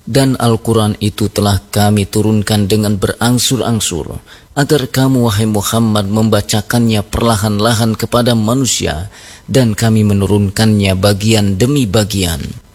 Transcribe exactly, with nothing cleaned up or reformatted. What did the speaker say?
Dan Al-Quran itu telah kami turunkan dengan berangsur-angsur, agar kamu wahai Muhammad membacakannya perlahan-lahan kepada manusia, dan kami menurunkannya bagian demi bagian.